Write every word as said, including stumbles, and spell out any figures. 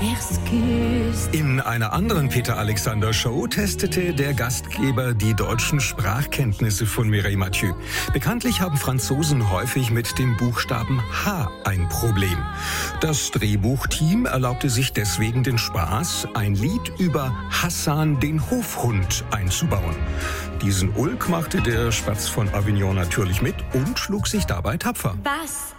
Excuse. In einer anderen Peter-Alexander-Show testete der Gastgeber die deutschen Sprachkenntnisse von Mireille Mathieu. Bekanntlich haben Franzosen häufig mit dem Buchstaben H ein Problem. Das Drehbuchteam erlaubte sich deswegen den Spaß, ein Lied über Hassan den Hofhund einzubauen. Diesen Ulk machte der Spatz von Avignon natürlich mit und schlug sich dabei tapfer. Was?